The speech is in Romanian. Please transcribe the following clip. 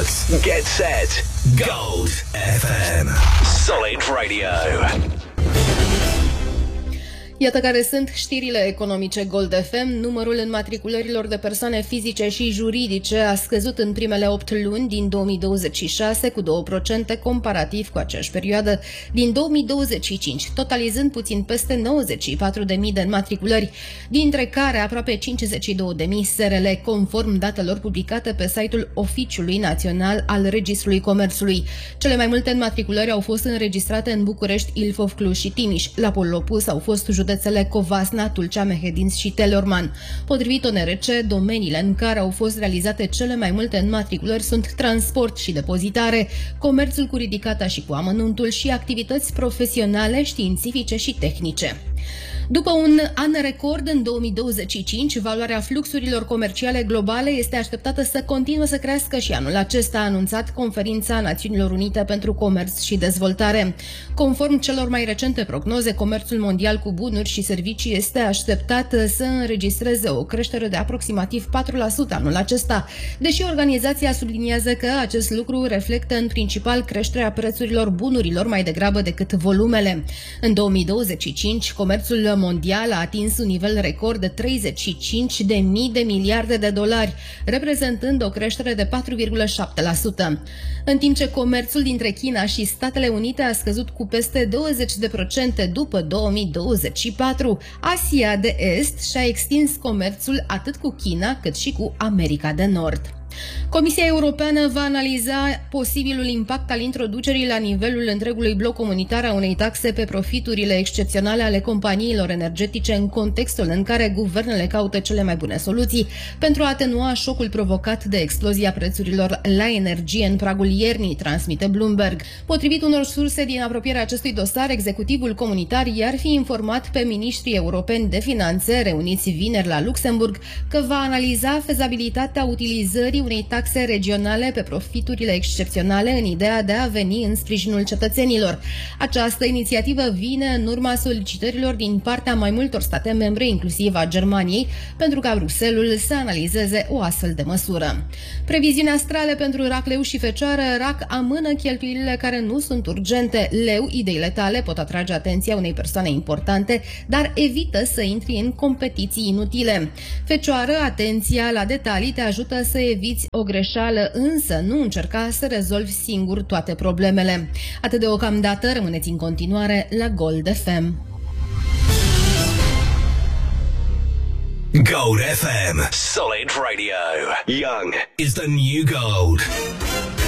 starts. Get set. Gold FM. Solid Radio. Iată care sunt știrile economice Gold FM. Numărul înmatriculărilor de persoane fizice și juridice a scăzut în primele 8 luni din 2026 cu 2% comparativ cu aceeași perioadă din 2025, totalizând puțin peste 94.000 de înmatriculări, dintre care aproape 52.000 SRL, conform datelor publicate pe site-ul Oficiului Național al Registrului Comerțului. Cele mai multe înmatriculări au fost înregistrate în București, Ilfov, Cluj și Timiș. La polul opus au fost județele Covasna, Tulcea, Mehedinți și Teleorman. Potrivit ONRC, domeniile în care au fost realizate cele mai multe înmatriculări sunt transport și depozitare, comerțul cu ridicata și cu amănuntul și activități profesionale, științifice și tehnice. După un an record în 2025, valoarea fluxurilor comerciale globale este așteptată să continue să crească și anul acesta, a anunțat Conferința Națiunilor Unite pentru Comerț și Dezvoltare. Conform celor mai recente prognoze, comerțul mondial cu bunuri și servicii este așteptat să înregistreze o creștere de aproximativ 4% anul acesta, deși organizația subliniază că acest lucru reflectă în principal creșterea prețurilor bunurilor mai degrabă decât volumele. În 2025, comerțul mondial a atins un nivel record de 35.000 de miliarde de dolari, reprezentând o creștere de 4,7%. În timp ce comerțul dintre China și Statele Unite a scăzut cu peste 20% după 2024, Asia de Est și-a extins comerțul atât cu China cât și cu America de Nord. Comisia Europeană va analiza posibilul impact al introducerii la nivelul întregului bloc comunitar a unei taxe pe profiturile excepționale ale companiilor energetice în contextul în care guvernele caută cele mai bune soluții pentru a atenua șocul provocat de explozia prețurilor la energie în pragul iernii, transmite Bloomberg. Potrivit unor surse din apropierea acestui dosar, executivul comunitar i-ar fi informat pe miniștrii europeni de finanțe reuniți vineri la Luxemburg că va analiza fezabilitatea utilizării unei taxe regionale pe profiturile excepționale în ideea de a veni în sprijinul cetățenilor. Această inițiativă vine în urma solicitărilor din partea mai multor state membre, inclusiv a Germaniei, pentru ca Bruxelles să analizeze o astfel de măsură. Previziuni astrale pentru Rac, Leu și Fecioară. Rac, amână cheltuielile care nu sunt urgente. Leu, ideile tale pot atrage atenția unei persoane importante, dar evită să intri în competiții inutile. Fecioară, atenția la detalii te ajută să eviți o greșeală, însă nu încerca să rezolvi singur toate problemele. Atât deocamdată, rămâneți în continuare la Gold FM. Gold FM. Solid Radio. Young is the new gold.